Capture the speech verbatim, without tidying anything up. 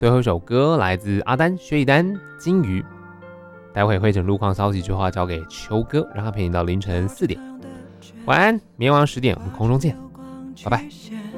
最后一首歌来自阿丹、薛一丹，《金鱼》。待会会诊路况消息之后，交给秋哥，让他陪你到凌晨四点。晚安，明天晚上十点我们空中见，拜拜。